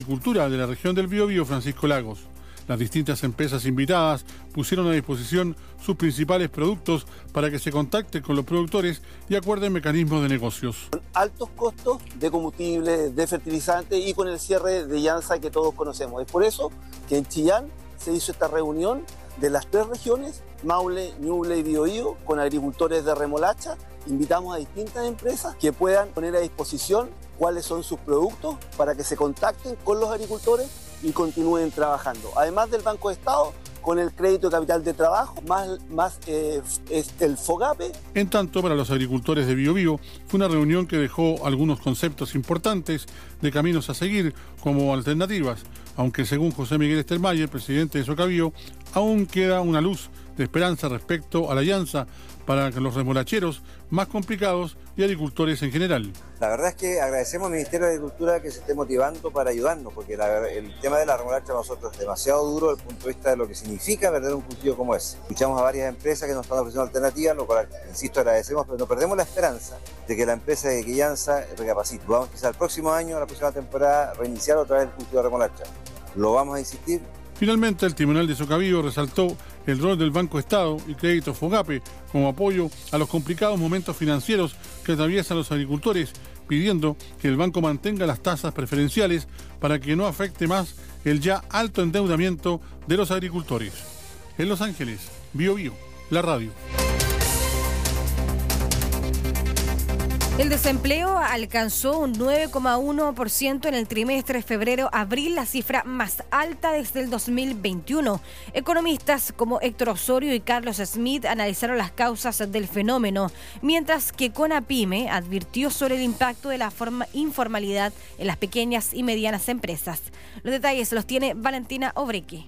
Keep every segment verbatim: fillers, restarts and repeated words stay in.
Agricultura de la región del Biobío, Francisco Lagos. Las distintas empresas invitadas pusieron a disposición sus principales productos para que se contacten con los productores y acuerden mecanismos de negocios. Con altos costos de combustible, de fertilizantes y con el cierre de Llanza que todos conocemos. Es por eso que en Chillán se hizo esta reunión de las tres regiones, Maule, Ñuble y Biobío, con agricultores de remolacha. Invitamos a distintas empresas que puedan poner a disposición cuáles son sus productos para que se contacten con los agricultores y continúen trabajando. Además del Banco de Estado, con el crédito de capital de trabajo, más, más eh, es el FOGAPE. En tanto, para los agricultores de Biobío, fue una reunión que dejó algunos conceptos importantes de caminos a seguir como alternativas, aunque según José Miguel Estermayer, presidente de Socabío, aún queda una luz de esperanza respecto a la alianza para los remolacheros más complicados y agricultores en general. La verdad es que agradecemos al Ministerio de Agricultura que se esté motivando para ayudarnos, porque la, el tema de la remolacha para nosotros es demasiado duro desde el punto de vista de lo que significa perder un cultivo como ese. Escuchamos a varias empresas que nos están ofreciendo alternativas, lo cual, insisto, agradecemos, pero no perdemos la esperanza de que la empresa de Quillanza recapacite. Vamos quizá el próximo año, la próxima temporada, reiniciar otra vez el cultivo de remolacha. Lo vamos a insistir. Finalmente, el Tribunal de Socabío resaltó el rol del Banco Estado y Crédito FOGAPE como apoyo a los complicados momentos financieros que atraviesan los agricultores, pidiendo que el banco mantenga las tasas preferenciales para que no afecte más el ya alto endeudamiento de los agricultores. En Los Ángeles, Biobío, la radio. El desempleo alcanzó un nueve coma uno por ciento en el trimestre febrero-abril, la cifra más alta desde el dos mil veintiuno. Economistas como Héctor Osorio y Carlos Smith analizaron las causas del fenómeno, mientras que CONAPYME advirtió sobre el impacto de la forma informalidad en las pequeñas y medianas empresas. Los detalles los tiene Valentina Obreque.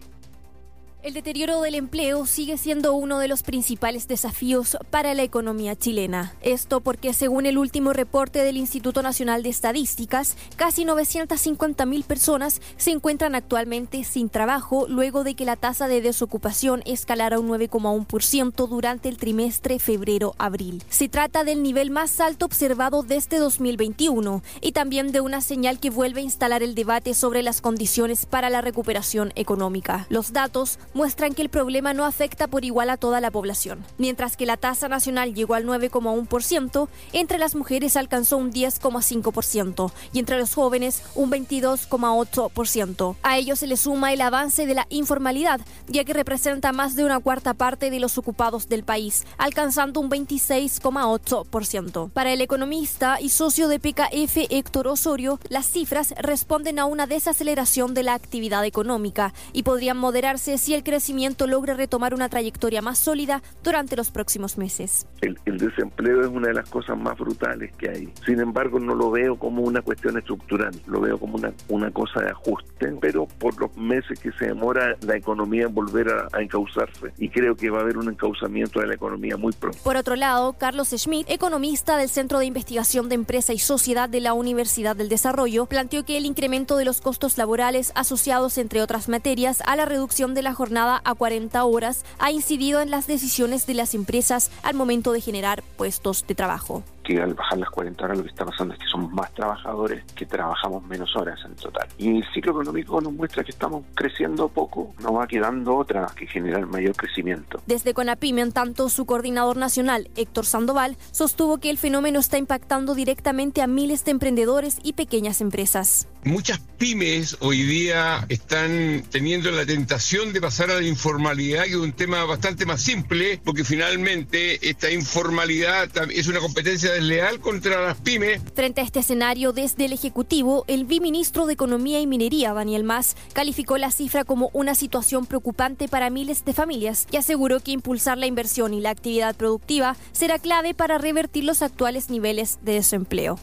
El deterioro del empleo sigue siendo uno de los principales desafíos para la economía chilena. Esto porque, según el último reporte del Instituto Nacional de Estadísticas, casi novecientas cincuenta mil personas se encuentran actualmente sin trabajo luego de que la tasa de desocupación escalara un nueve coma uno por ciento durante el trimestre febrero-abril. Se trata del nivel más alto observado desde dos mil veintiuno y también de una señal que vuelve a instalar el debate sobre las condiciones para la recuperación económica. Los datos muestran que el problema no afecta por igual a toda la población. Mientras que la tasa nacional llegó al nueve coma uno por ciento, entre las mujeres alcanzó un diez coma cinco por ciento y entre los jóvenes un veintidós coma ocho por ciento. A ello se le suma el avance de la informalidad, ya que representa más de una cuarta parte de los ocupados del país, alcanzando un veintiséis coma ocho por ciento. Para el economista y socio de P K F Héctor Osorio, las cifras responden a una desaceleración de la actividad económica y podrían moderarse si el crecimiento logra retomar una trayectoria más sólida durante los próximos meses. El, el desempleo es una de las cosas más brutales que hay. Sin embargo, no lo veo como una cuestión estructural, lo veo como una, una cosa de ajuste, pero por los meses que se demora la economía en volver a, a encauzarse, y creo que va a haber un encauzamiento de la economía muy pronto. Por otro lado, Carlos Schmidt, economista del Centro de Investigación de Empresa y Sociedad de la Universidad del Desarrollo, planteó que el incremento de los costos laborales asociados, entre otras materias, a la reducción de la jornada a cuarenta horas ha incidido en las decisiones de las empresas al momento de generar puestos de trabajo. Que al bajar las cuarenta horas lo que está pasando es que somos más trabajadores que trabajamos menos horas en total. Y el ciclo económico nos muestra que estamos creciendo poco, nos va quedando otra que generar mayor crecimiento. Desde CONAPYME, en tanto, su coordinador nacional, Héctor Sandoval, sostuvo que el fenómeno está impactando directamente a miles de emprendedores y pequeñas empresas. Muchas pymes hoy día están teniendo la tentación de pasar a la informalidad, que es un tema bastante más simple, porque finalmente esta informalidad es una competencia desleal contra las pymes. Frente a este escenario, desde el Ejecutivo, el viceministro de Economía y Minería, Daniel Mas, calificó la cifra como una situación preocupante para miles de familias y aseguró que impulsar la inversión y la actividad productiva será clave para revertir los actuales niveles de desempleo.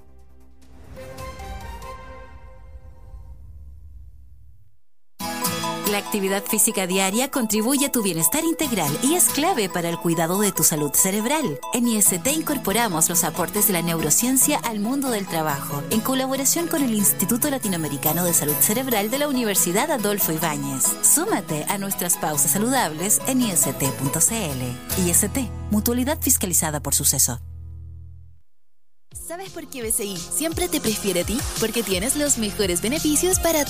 La actividad física diaria contribuye a tu bienestar integral y es clave para el cuidado de tu salud cerebral. En I S T incorporamos los aportes de la neurociencia al mundo del trabajo, en colaboración con el Instituto Latinoamericano de Salud Cerebral de la Universidad Adolfo Ibáñez. Súmate a nuestras pausas saludables en i s t punto c l. I S T, mutualidad fiscalizada por Suceso. ¿Sabes por qué B C I siempre te prefiere a ti? Porque tienes los mejores beneficios para